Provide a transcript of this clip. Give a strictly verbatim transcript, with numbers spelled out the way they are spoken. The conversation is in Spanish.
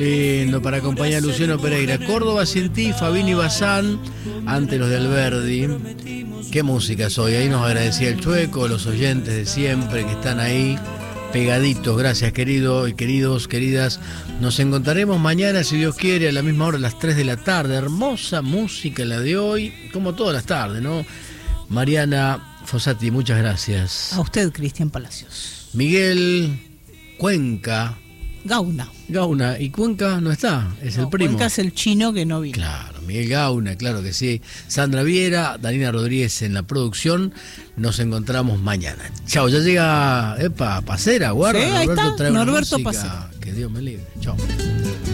Lindo para acompañar a Luciano Pereira. Córdoba sin ti, Fabini Bazán, ante los de Alberdi. Qué música soy. Ahí nos agradecía el Chueco, los oyentes de siempre que están ahí pegaditos. Gracias, querido y queridos, queridas. Nos encontraremos mañana, si Dios quiere, a la misma hora, a las tres de la tarde. Hermosa música la de hoy, como todas las tardes, ¿no? Mariana Fossati, muchas gracias. A usted, Cristian Palacios. Miguel Cuenca. Gauna. Gauna, y Cuenca no está, es no, el primo. Cuenca es el chino que no vino. Claro, Miguel Gauna, claro que sí. Sandra Viera, Danina Rodríguez en la producción. Nos encontramos mañana. Chao, ya llega, epa, Pacera, guarda. Sí, ahí Norberto está, trae una Norberto música. Pacera. Que Dios me libre. Chao.